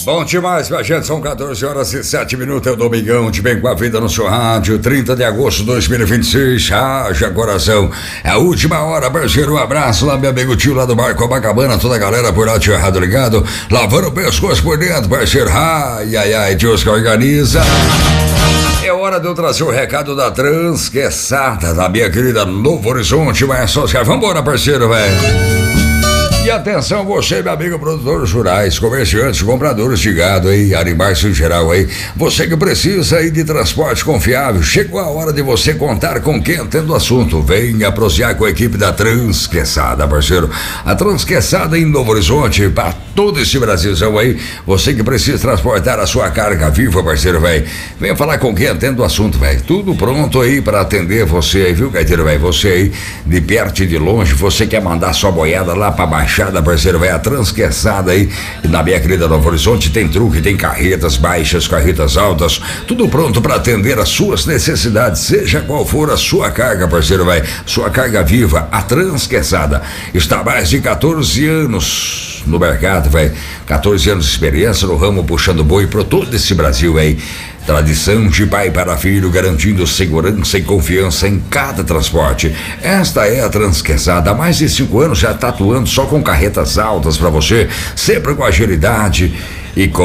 Bom demais pra gente, são 14 horas e 7 minutos, é o Domingão de Bem com a Vida no seu rádio, 30 de agosto de 2026, haja coração, é a última hora, parceiro, um abraço lá, meu amigo tio lá do Bar Copacabana, toda a galera por lá, tio errado ligado, lavando o pescoço por dentro, parceiro, ai, ai, ai, tios que organiza. É hora de eu trazer o recado da Transqueçada, da minha querida Novo Horizonte, mas só os caras, vambora, parceiro, velho. E atenção você, meu amigo produtores rurais, comerciantes, compradores de gado aí, animais em geral aí, você que precisa aí de transporte confiável, chegou a hora de você contar com quem entende o assunto, venha aprociar com a equipe da Transqueçada, parceiro, a Transqueçada em Novo Horizonte, para todo esse Brasilzão aí, você que precisa transportar a sua carga viva, parceiro, velho, venha falar com quem entende o assunto, velho, tudo pronto aí para atender você aí, viu, gaiteiro, velho, você aí, de perto e de longe, você quer mandar sua boiada lá para baixo, parceiro, vai a Transqueçada aí na minha querida Novo Horizonte, tem truque, tem carretas baixas, carretas altas, tudo pronto para atender as suas necessidades, seja qual for a sua carga, parceiro, vai, sua carga viva, a Transqueçada está há mais de 14 anos no mercado, vai, 14 anos de experiência no ramo puxando boi para todo esse Brasil aí. Tradição de pai para filho, garantindo segurança e confiança em cada transporte. Esta é a Transqueçada, há mais de 5 anos já está atuando só com carretas altas para você, sempre com agilidade e com